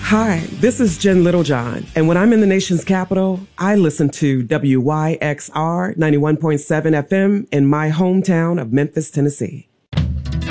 Hi, this is Jen Littlejohn, and when I'm in the nation's capital, I listen to WYXR 91.7 FM in my hometown of Memphis, Tennessee.